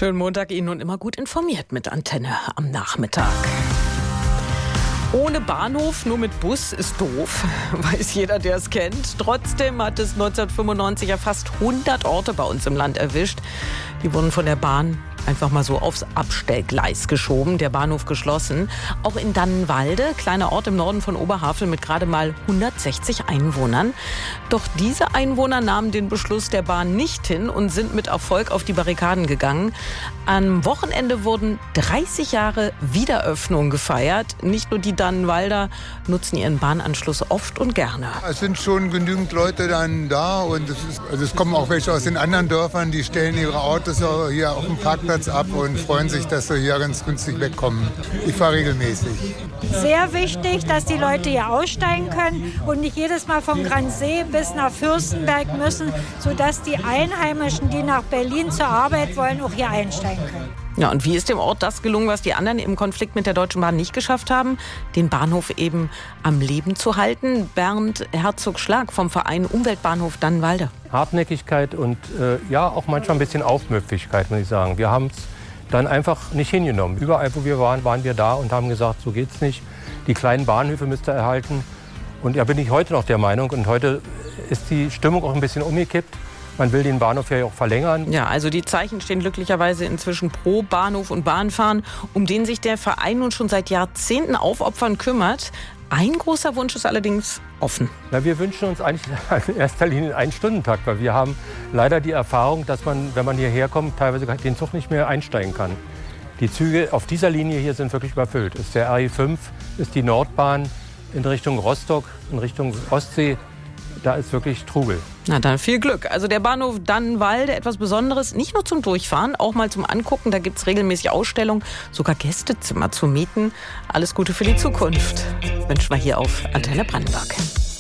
Schönen Montag Ihnen und immer gut informiert mit Antenne am Nachmittag. Ohne Bahnhof, nur mit Bus ist doof, weiß jeder, der es kennt. Trotzdem hat es 1995 ja fast 100 Orte bei uns im Land erwischt. Die wurden von der Bahn einfach mal so aufs Abstellgleis geschoben, der Bahnhof geschlossen. Auch in Dannenwalde, kleiner Ort im Norden von Oberhavel mit gerade mal 160 Einwohnern. Doch diese Einwohner nahmen den Beschluss der Bahn nicht hin und sind mit Erfolg auf die Barrikaden gegangen. Am Wochenende wurden 30 Jahre Wiederöffnung gefeiert. Nicht nur die Dannenwalder nutzen ihren Bahnanschluss oft und gerne. Es sind schon genügend Leute dann da und es kommen auch welche aus den anderen Dörfern, die stellen ihre Autos hier auf dem Parkplatz ab und freuen sich, dass sie hier ganz günstig wegkommen. Ich fahre regelmäßig. Sehr wichtig, dass die Leute hier aussteigen können und nicht jedes Mal vom Gransee bis nach Fürstenberg müssen, sodass die Einheimischen, die nach Berlin zur Arbeit wollen, auch hier einsteigen können. Ja, und wie ist dem Ort das gelungen, was die anderen im Konflikt mit der Deutschen Bahn nicht geschafft haben? Den Bahnhof eben am Leben zu halten. Bernd Herzog-Schlag vom Verein Umweltbahnhof Dannenwalde. Hartnäckigkeit und auch manchmal ein bisschen Aufmüpfigkeit, muss ich sagen. Wir haben es dann einfach nicht hingenommen. Überall, wo wir waren wir da und haben gesagt, so geht's nicht. Die kleinen Bahnhöfe müsst ihr erhalten. Und ja, bin ich heute noch der Meinung. Und heute ist die Stimmung auch ein bisschen umgekippt. Man will den Bahnhof ja auch verlängern. Ja, also die Zeichen stehen glücklicherweise inzwischen pro Bahnhof und Bahnfahren, um den sich der Verein nun schon seit Jahrzehnten aufopfern kümmert. Ein großer Wunsch ist allerdings offen. Na, wir wünschen uns eigentlich in erster Linie einen 1-Stunden-Takt, weil wir haben leider die Erfahrung, dass man, wenn man hierher kommt, teilweise den Zug nicht mehr einsteigen kann. Die Züge auf dieser Linie hier sind wirklich überfüllt. Ist der RE5, ist die Nordbahn in Richtung Rostock, in Richtung Ostsee. Da ist wirklich Trubel. Na dann viel Glück. Also der Bahnhof Dannenwalde, etwas Besonderes, nicht nur zum Durchfahren, auch mal zum Angucken. Da gibt es regelmäßig Ausstellungen, sogar Gästezimmer zu mieten. Alles Gute für die Zukunft wünschen wir hier auf Antenne Brandenburg.